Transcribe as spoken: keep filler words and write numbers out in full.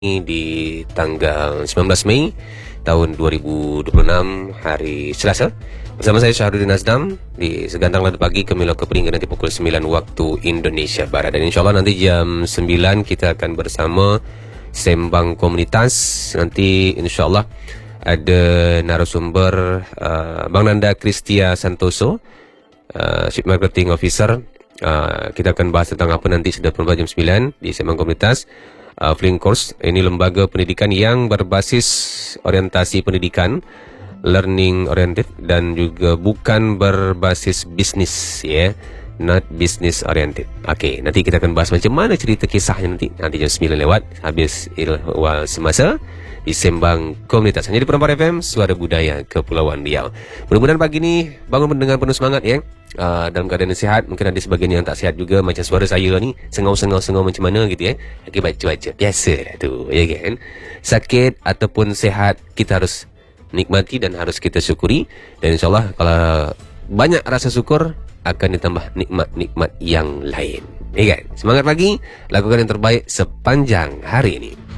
di tanggal sembilan belas Mei tahun dua ribu dua puluh enam, hari Selasa. Bersama saya Syahrudin Azdam di Segantang Ladu Pagi ke Milo Kepering nanti pukul sembilan waktu Indonesia Barat. Dan insyaAllah nanti jam sembilan kita akan bersama Sembang Komunitas. Nanti insyaAllah ada narasumber uh, Bang Nanda Kristia Santoso, uh, Chief Marketing Officer. uh, Kita akan bahas tentang apa nanti sudah perempat jam sembilan di Sembang Komunitas. Uh, Fling Course ini lembaga pendidikan yang berbasis orientasi pendidikan, learning oriented, dan juga bukan berbasis bisnis, ya, yeah? Not business oriented. Okey, nanti kita akan bahas macam mana cerita kisahnya nanti nanti jam sembilan lewat habis ihwal semasa di Sembang Komunitas. Hanya di Perempuan F M, Suara Budaya Kepulauan Riau. Mudah-mudahan pagi ni bangun dengan penuh semangat, ya. Uh, dalam keadaan sihat. Mungkin ada sebagian yang tak sihat juga, macam suara saya ni sengau-sengau-sengau macam mana gitu, ya. Akibat cuaca, biasa lah tu, ya kan. Sakit ataupun sihat, kita harus nikmati dan harus kita syukuri. Dan insyaAllah kalau banyak rasa syukur, akan ditambah nikmat-nikmat yang lain, ya kan. Semangat pagi, lakukan yang terbaik sepanjang hari ini.